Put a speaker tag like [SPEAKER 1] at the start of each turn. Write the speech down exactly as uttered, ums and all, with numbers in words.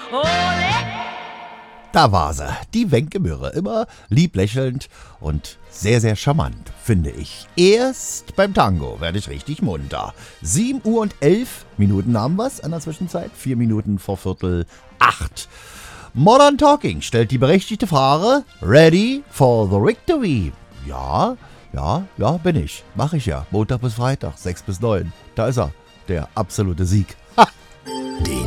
[SPEAKER 1] Da war sie, die Wenke Mürre, immer lieb lächelnd und sehr, sehr charmant, finde ich. Erst beim Tango werde ich richtig munter. sieben Uhr und elf Minuten haben wir's in der Zwischenzeit, vier Minuten vor Viertel acht. Modern Talking stellt die berechtigte Frage, ready for the victory? Ja, ja, ja, bin ich. Mach ich ja. Montag bis Freitag, sechs bis neun. Da ist er, der absolute Sieg. Ha!
[SPEAKER 2] Den